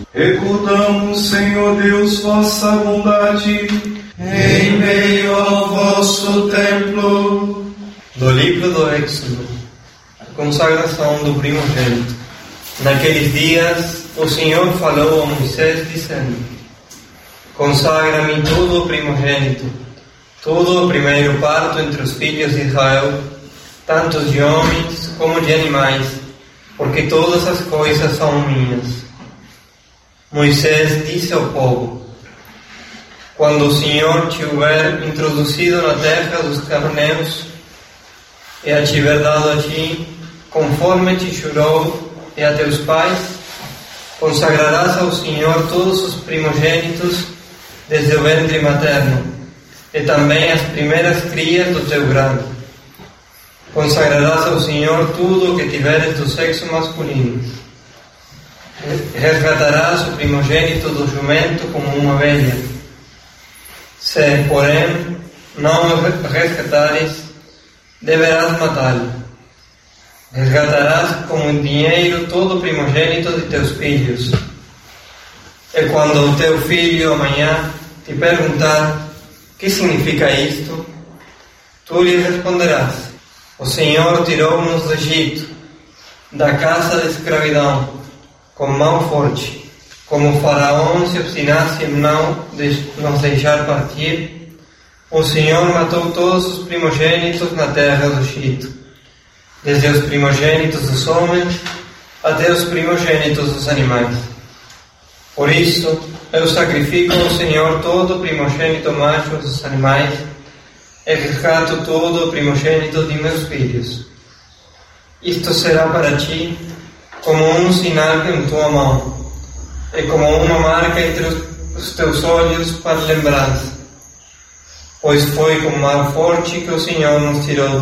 Recordamos, Senhor Deus, vossa bondade em meio ao vosso templo. Do livro do Êxodo, a consagração do primogênito. Naqueles dias, o Senhor falou a Moisés, dizendo: consagra-me todo o primogênito, todo o primeiro parto entre os filhos de Israel, tanto de homens como de animais, porque todas as coisas são minhas. Moisés disse ao povo: quando o Senhor te houver introduzido na terra dos cananeus e a tiver dado a ti, conforme te jurou e a teus pais, consagrarás ao Senhor todos os primogênitos desde o ventre materno, e também as primeiras crias do teu grado. Consagrarás ao Senhor tudo o que tiveres do sexo masculino. Resgatarás o primogênito do jumento como uma ovelha. Se, porém, não o resgatares, deverás matá-lo. Resgatarás como dinheiro todo o primogênito de teus filhos. E quando o teu filho amanhã te perguntar: que significa isto? Tu lhe responderás: o Senhor tirou-nos do Egito, da casa de escravidão, com mão forte. Como o faraó se obstinasse em não nos deixar partir, o Senhor matou todos os primogênitos na terra do Egito, desde os primogênitos dos homens até os primogênitos dos animais. Por isso, eu sacrifico ao Senhor todo o primogênito macho dos animais e resgato todo o primogênito de meus filhos. Isto será para ti como um sinal em tua mão, e como uma marca entre os teus olhos para lembrança, pois foi com mão forte que o Senhor nos tirou